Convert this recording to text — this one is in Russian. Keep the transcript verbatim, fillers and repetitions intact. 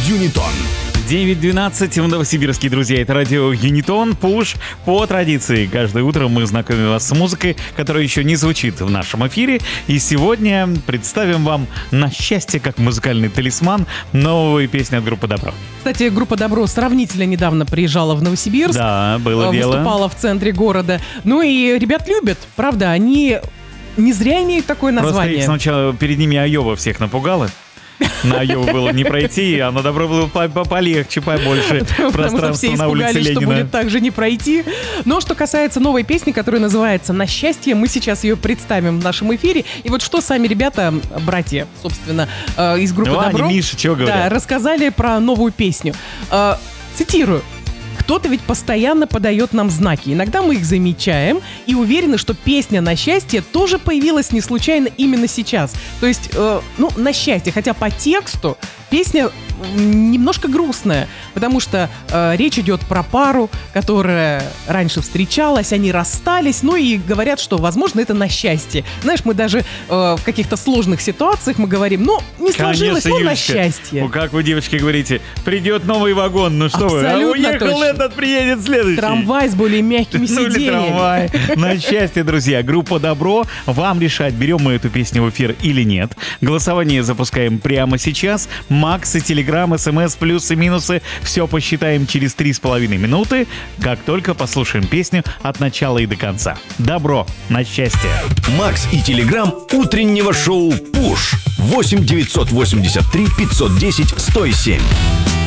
Юнитон. девять двенадцать в Новосибирске, друзья. Это радио Юнитон, Пуш. По традиции, каждое утро мы знакомим вас с музыкой, которая еще не звучит в нашем эфире. И сегодня представим вам «На счастье» как музыкальный талисман новую песню от группы «Добро». Кстати, группа «Добро» сравнительно недавно приезжала в Новосибирск. Да, было дело. Выступала в центре города. Ну и ребят любят, правда, они не зря имеют такое название. Просто их сначала перед ними Айова всех напугала. На Айову было не пройти, а на Добро было полегче, побольше пространства на улице Ленина. Что будет также не пройти. Но что касается новой песни, которая называется «На счастье», мы сейчас ее представим в нашем эфире. И вот что сами ребята, братья, собственно, из группы ну, «Добро», они, Миша, чего говорят? Да, рассказали про новую песню. Цитирую. Кто-то ведь постоянно подает нам знаки. Иногда мы их замечаем и уверены, что песня «На счастье» тоже появилась не случайно именно сейчас. То есть, э, ну, «На счастье», хотя по тексту песня немножко грустная, потому что э, речь идет про пару, которая раньше встречалась, они расстались, ну и говорят, что, возможно, это на счастье. Знаешь, мы даже э, в каких-то сложных ситуациях мы говорим, ну, не сложилось, Конечно, ну, на Юлечка. счастье. Ну, как вы, девочки, говорите, придет новый вагон, ну что вы, а уехал точно. этот, приедет следующий. Трамвай с более мягкими Ну или сиденьями. трамвай. На счастье, друзья. Группа «Добро». Вам решать, берем мы эту песню в эфир или нет. Голосование запускаем прямо сейчас. Макс и Телеграм, СМС, плюсы, минусы. Все посчитаем через три с половиной минуты, как только послушаем песню от начала и до конца. «Добро». На счастье. Макс и Телеграм утреннего шоу «Пуш». восемь девятьсот восемьдесят три пятьсот десять сто семь.